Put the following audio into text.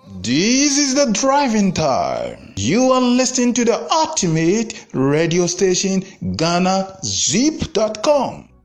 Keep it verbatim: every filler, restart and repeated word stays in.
This is the driving time. You are listening to the ultimate radio station, Ghana Zip dot com.